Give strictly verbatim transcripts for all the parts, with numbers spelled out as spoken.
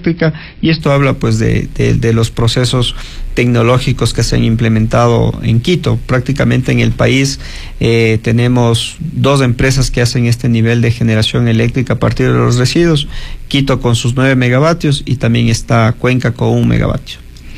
eléctrica, y esto habla pues de, de, de los procesos tecnológicos que se han implementado en Quito. Prácticamente en el país eh, tenemos dos empresas que hacen este nivel de generación eléctrica a partir de los residuos, Quito con sus nueve megavatios y también está Cuenca con un megavatio.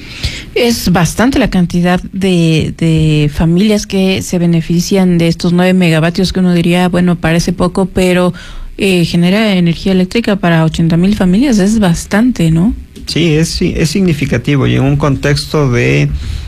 Es bastante la cantidad de, de familias que se benefician de estos nueve megavatios, que uno diría, bueno, parece poco, pero eh, genera energía eléctrica para ochenta mil familias, es bastante, ¿no? Sí, es, es significativo, y en un contexto de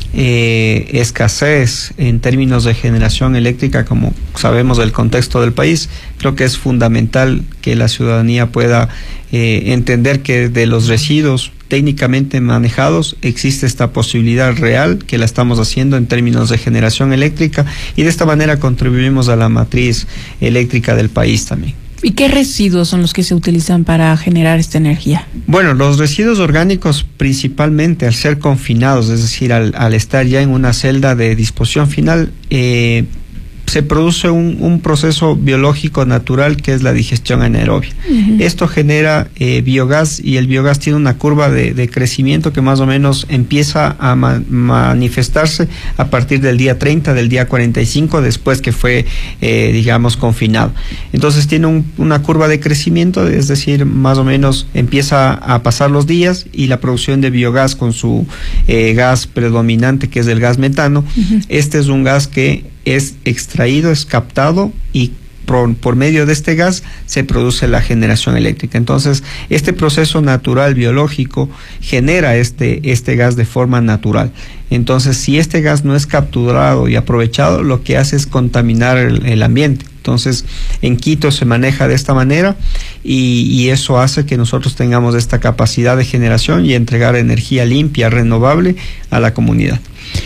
eh, escasez en términos de generación eléctrica, como sabemos del contexto del país, creo que es fundamental que la ciudadanía pueda eh, entender que de los residuos técnicamente manejados existe esta posibilidad real, que la estamos haciendo en términos de generación eléctrica, y de esta manera contribuimos a la matriz eléctrica del país también. ¿Y qué residuos son los que se utilizan para generar esta energía? Bueno, los residuos orgánicos, principalmente al ser confinados, es decir, al, al estar ya en una celda de disposición final, eh, se produce un, un proceso biológico natural que es la digestión anaerobia. Uh-huh. Esto genera eh, biogás, y el biogás tiene una curva de, de crecimiento que más o menos empieza a ma manifestarse a partir del día treinta, del día cuarenta y cinco, después que fue, eh, digamos, confinado. Entonces tiene un, una curva de crecimiento, es decir, más o menos empieza a pasar los días, y la producción de biogás con su eh, gas predominante, que es el gas metano. Uh-huh. Este es un gas que es extraído, es captado, y por, por medio de este gas se produce la generación eléctrica. Entonces, este proceso natural biológico genera este, este gas de forma natural. Entonces, si este gas no es capturado y aprovechado, lo que hace es contaminar el, el ambiente. Entonces, en Quito se maneja de esta manera, y, y eso hace que nosotros tengamos esta capacidad de generación y entregar energía limpia, renovable a la comunidad.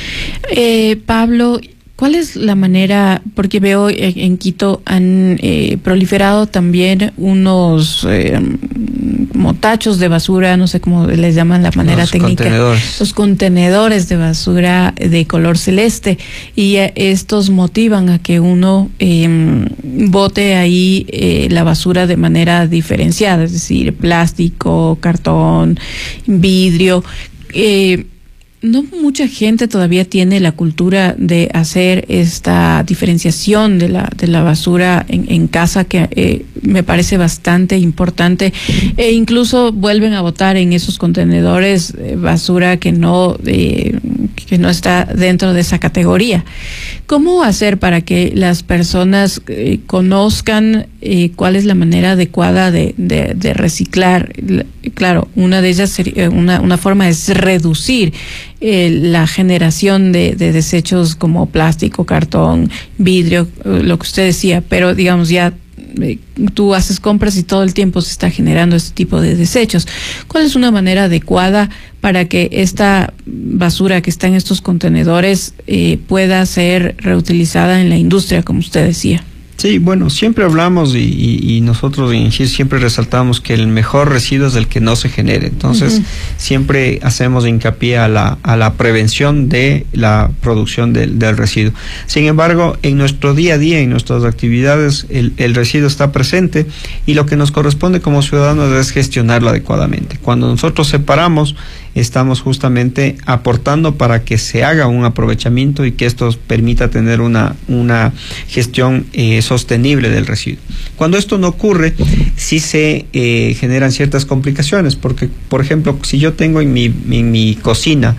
Eh, Pablo, ¿cuál es la manera? Porque veo en Quito han eh, proliferado también unos eh, motachos de basura, no sé cómo les llaman la manera los técnica. Contenedores. Los contenedores de basura de color celeste, y eh, estos motivan a que uno eh, bote ahí eh, la basura de manera diferenciada, es decir, plástico, cartón, vidrio. Eh, No mucha gente todavía tiene la cultura de hacer esta diferenciación de la de la basura en, en casa, que eh, me parece bastante importante, e incluso vuelven a botar en esos contenedores eh, basura que no eh, que no está dentro de esa categoría. ¿Cómo hacer para que las personas eh, conozcan eh, cuál es la manera adecuada de, de, de reciclar? Claro, una de ellas sería, una, una forma es reducir eh, la generación de, de desechos como plástico, cartón, vidrio, lo que usted decía, pero digamos ya eh, tú haces compras y todo el tiempo se está generando este tipo de desechos. ¿Cuál es una manera adecuada para que esta basura que está en estos contenedores eh, pueda ser reutilizada en la industria, como usted decía? Sí, bueno, siempre hablamos y, y, y nosotros en G I R siempre resaltamos que el mejor residuo es el que no se genere. Entonces, uh-huh. siempre hacemos hincapié a la, a la prevención de la producción del, del residuo. Sin embargo, en nuestro día a día, en nuestras actividades, el, el residuo está presente, y lo que nos corresponde como ciudadanos es gestionarlo adecuadamente. Cuando nosotros separamos, estamos justamente aportando para que se haga un aprovechamiento y que esto permita tener una, una gestión eh, sostenible del residuo. Cuando esto no ocurre, sí se eh, generan ciertas complicaciones, porque, por ejemplo, si yo tengo en mi, en mi cocina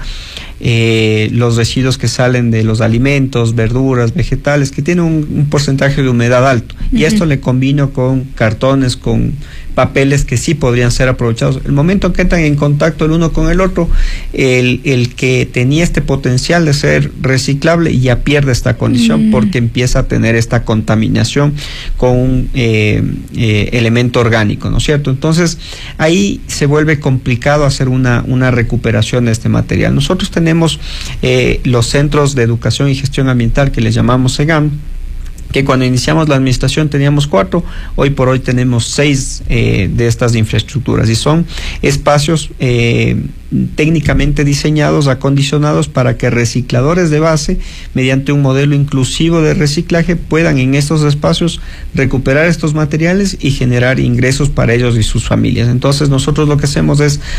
eh, los residuos que salen de los alimentos, verduras, vegetales, que tienen un, un porcentaje de humedad alto, uh-huh. y esto le combino con cartones, con papeles que sí podrían ser aprovechados. El momento que entran en contacto el uno con el otro, el, el que tenía este potencial de ser reciclable ya pierde esta condición, mm. porque empieza a tener esta contaminación con un eh, eh, elemento orgánico, ¿no es cierto? Entonces, ahí se vuelve complicado hacer una, una recuperación de este material. Nosotros tenemos eh, los centros de educación y gestión ambiental, que les llamamos SEGAM, que cuando iniciamos la administración teníamos cuatro, hoy por hoy tenemos seis eh, de estas infraestructuras, y son espacios eh, técnicamente diseñados, acondicionados para que recicladores de base, mediante un modelo inclusivo de reciclaje, puedan en estos espacios recuperar estos materiales y generar ingresos para ellos y sus familias. Entonces nosotros lo que hacemos es